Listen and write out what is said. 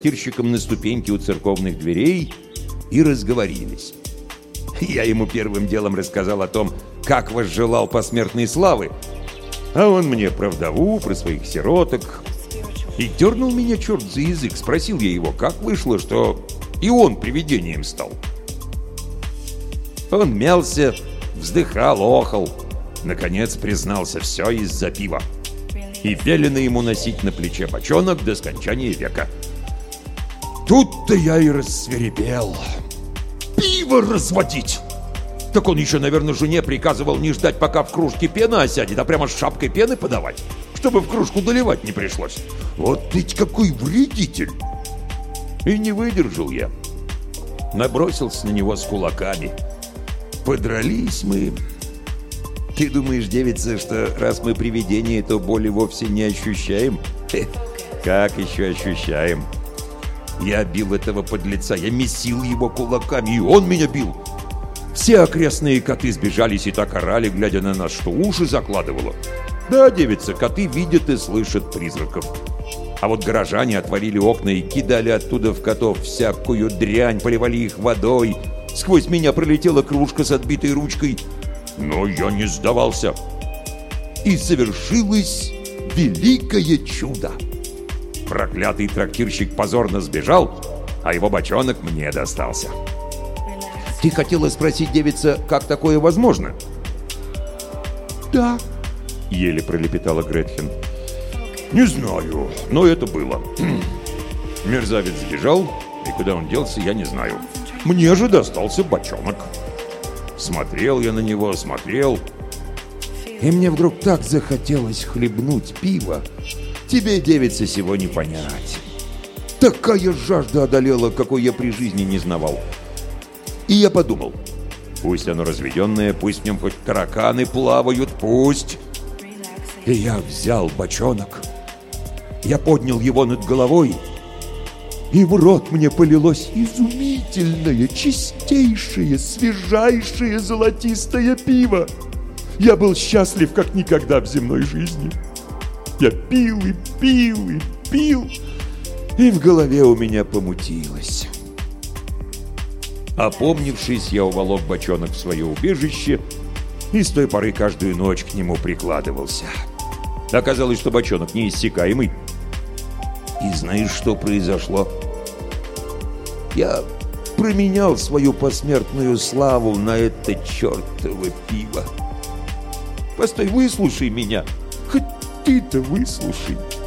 трактирщиком на ступеньке у церковных дверей и разговорились. Я ему первым делом рассказал о том, как возжелал посмертной славы, а он мне про вдову, про своих сироток. И дернул меня черт за язык. Спросил я его, как вышло, что и он привидением стал. Он мялся, вздыхал, охал. Наконец признался, все из-за пива. И велено ему носить на плече бочонок до скончания века. Тут-то я и рассвирепел. Пиво разводить! Так он еще, наверное, жене приказывал не ждать, пока в кружке пена осядет, а прямо с шапкой пены подавать, чтобы в кружку доливать не пришлось. Вот ведь какой вредитель! И не выдержал я. Набросился на него с кулаками. Подрались мы. Ты думаешь, девица, что раз мы привидения, то боли вовсе не ощущаем? Как еще ощущаем? Я бил этого подлеца, я месил его кулаками, и он меня бил. Все окрестные коты сбежались и так орали, глядя на нас, что уши закладывало. Да, девица, коты видят и слышат призраков. А вот горожане отворили окна и кидали оттуда в котов всякую дрянь, поливали их водой. Сквозь меня пролетела кружка с отбитой ручкой. Но я не сдавался. И совершилось великое чудо. Проклятый трактирщик позорно сбежал, а его бочонок мне достался. Ты хотела спросить, девица, как такое возможно? Да, еле пролепетала Гретхен. Не знаю, но это было. Мерзавец сбежал, и куда он делся, я не знаю. Мне же достался бочонок. Смотрел я на него, смотрел. И мне вдруг так захотелось хлебнуть пива. Тебе, девица, сего не понять. Такая жажда одолела, какой я при жизни не знавал. И я подумал, пусть оно разведенное, пусть в нем хоть тараканы плавают, пусть. И я взял бочонок. Я поднял его над головой, и в рот мне полилось изумительное, чистейшее, свежайшее золотистое пиво. Я был счастлив, как никогда в земной жизни. Я пил и пил и пил, и в голове у меня помутилось. Опомнившись, я уволок бочонок в свое убежище и с той поры каждую ночь к нему прикладывался. Оказалось, что бочонок неиссякаемый. И знаешь, что произошло? Я променял свою посмертную славу на это чертово пиво. Постой, выслушай меня. Хоть ты-то выслушай.